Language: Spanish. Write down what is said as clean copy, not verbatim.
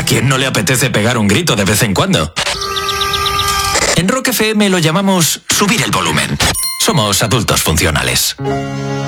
¿quién no le apetece pegar un grito de vez en cuando? En Rock FM lo llamamos subir el volumen. Somos adultos funcionales.